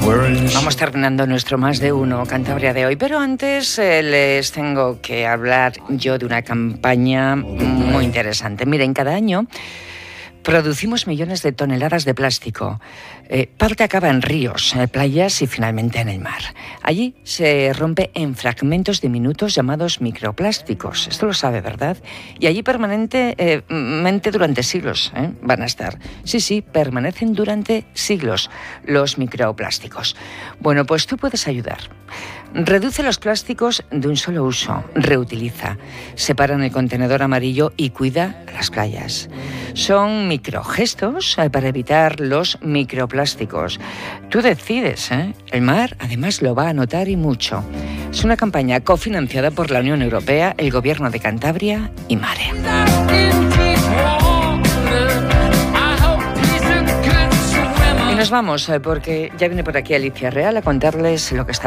Vamos terminando nuestro Más de Uno Cantabria de hoy, pero antes les tengo que hablar yo de una campaña muy interesante. Miren, cada año producimos millones de toneladas de plástico. Parte acaba en ríos, playas y finalmente en el mar. Allí se rompe en fragmentos diminutos llamados microplásticos. Esto lo sabe, ¿verdad? Y allí permanentemente durante siglos van a estar. Sí, permanecen durante siglos los microplásticos. Bueno, pues tú puedes ayudar. Reduce los plásticos de un solo uso, reutiliza, separa en el contenedor amarillo y cuida las playas. Son microgestos para evitar los microplásticos. Tú decides, El mar además lo va a notar y mucho. Es una campaña cofinanciada por la Unión Europea, el Gobierno de Cantabria y Mare. Y nos vamos porque ya viene por aquí Alicia Real a contarles lo que está